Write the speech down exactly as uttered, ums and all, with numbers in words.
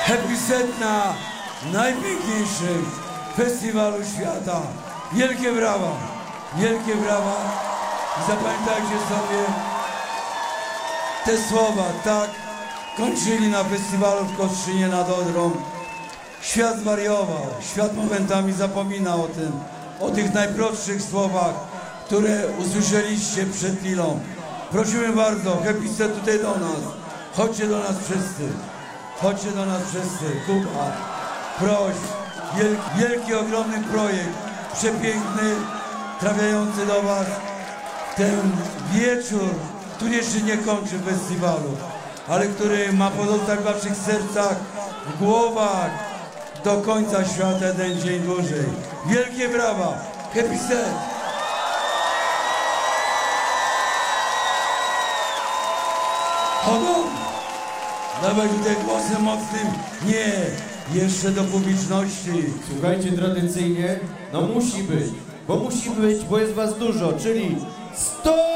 Happy Set na najpiękniejszym festiwalu świata. Wielkie brawa, wielkie brawa. I zapamiętajcie sobie te słowa, tak kończyli na festiwalu w Kostrzynie nad Odrą. Świat zwariował, świat momentami zapomina o tym, o tych najprostszych słowach, które usłyszeliście przed chwilą. Prosimy bardzo, Happy Set tutaj do nas. Chodźcie do nas wszyscy. Chodźcie do nas wszyscy. Kuba, proś. Wielki, wielki, ogromny projekt. Przepiękny, trafiający do was ten wieczór, który jeszcze nie kończy festiwalu, ale który ma pozostać w waszych sercach, w głowach do końca świata jeden dzień dłużej. Wielkie brawa. Happy Set. Honor! Dawaj tutaj głosem mocnym. Nie, jeszcze do publiczności. Słuchajcie, tradycyjnie, no musi być, bo musi być, bo jest was dużo, czyli sto